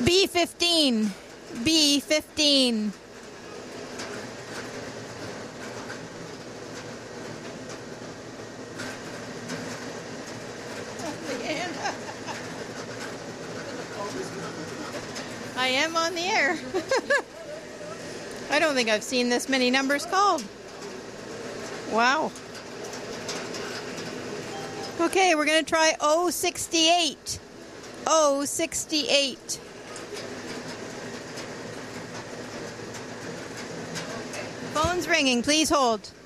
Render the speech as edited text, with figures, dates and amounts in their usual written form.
B15. B15. I am on the air. I don't think I've seen this many numbers called. Wow. Okay, we're going to try 068. 068. Phone's ringing. Please hold.